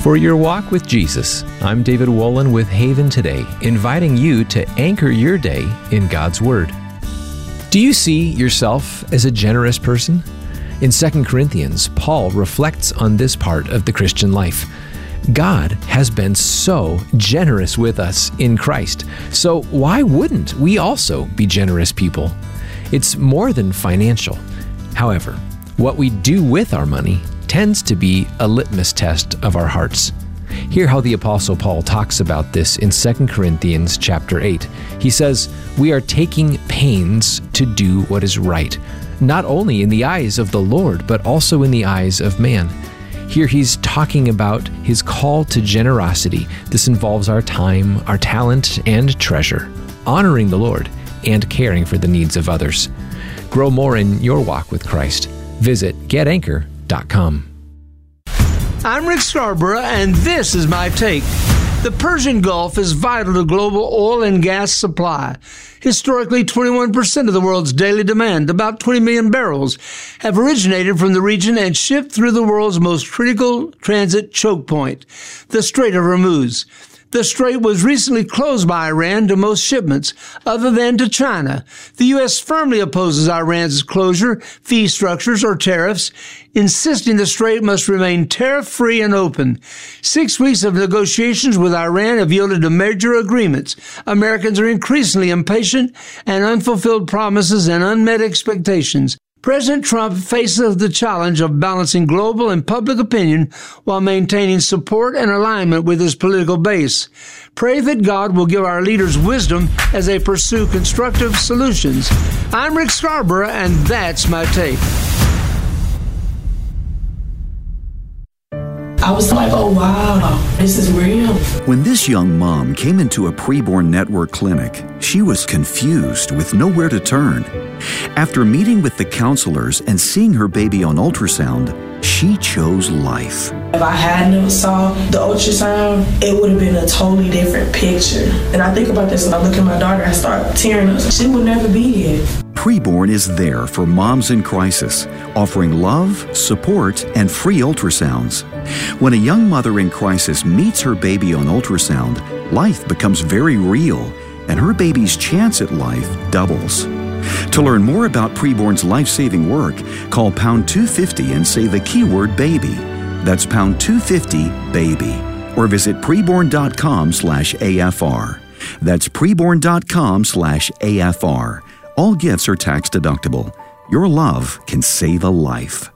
For your walk with Jesus, I'm David Wolin with Haven Today, inviting you to anchor your day in God's Word. Do you see yourself as a generous person? In 2 Corinthians, Paul reflects on this part of the Christian life. God has been so generous with us in Christ, so why wouldn't we also be generous people? It's more than financial. However, what we do with our money tends to be a litmus test of our hearts. Hear how the Apostle Paul talks about this in 2 Corinthians chapter 8. He says, "We are taking pains to do what is right, not only in the eyes of the Lord, but also in the eyes of man." Here he's talking about his call to generosity. This involves our time, our talent, and treasure, honoring the Lord, and caring for the needs of others. Grow more in your walk with Christ. Visit getanchor.com. I'm Rick Scarborough, and this is my take. The Persian Gulf is vital to global oil and gas supply. Historically, 21% of the world's daily demand, about 20 million barrels, have originated from the region and shipped through the world's most critical transit choke point, the Strait of Hormuz. The strait was recently closed by Iran to most shipments, other than to China. The U.S. firmly opposes Iran's closure, fee structures, or tariffs, insisting the strait must remain tariff-free and open. 6 weeks of negotiations with Iran have yielded to major agreements. Americans are increasingly impatient, and unfulfilled promises and unmet expectations. President Trump faces the challenge of balancing global and public opinion while maintaining support and alignment with his political base. Pray that God will give our leaders wisdom as they pursue constructive solutions. I'm Rick Scarborough, and that's my take. I was like, oh wow, this is real. When this young mom came into a preborn network clinic, she was confused with nowhere to turn. After meeting with the counselors and seeing her baby on ultrasound, she chose life. If I hadn't saw the ultrasound, it would have been a totally different picture. And I think about this when I look at my daughter, I start tearing up. She would never be here. Preborn is there for moms in crisis, offering love, support, and free ultrasounds. When a young mother in crisis meets her baby on ultrasound, life becomes very real, and her baby's chance at life doubles. To learn more about Preborn's life-saving work, call pound 250 and say the keyword baby. That's pound 250 baby. Or visit preborn.com/AFR. That's preborn.com/AFR. All gifts are tax deductible. Your love can save a life.